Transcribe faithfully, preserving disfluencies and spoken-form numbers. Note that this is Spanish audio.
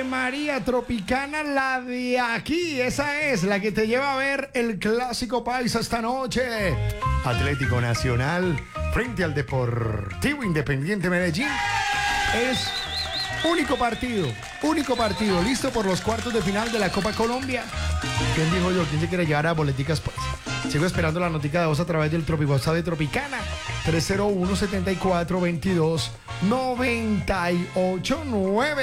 María, Tropicana, la de aquí. Esa es la que te lleva a ver el Clásico Paisa esta noche. Atlético Nacional frente al Deportivo Independiente Medellín. Es único partido, único partido. Listo por los cuartos de final de la Copa Colombia. ¿Quién dijo yo? ¿Quién se quiere llevar a boleticas? Pues sigo esperando la notica de voz a través del Tropi WhatsApp de Tropicana. tres cero uno, siete cuatro, dos dos, nueve ocho nueve.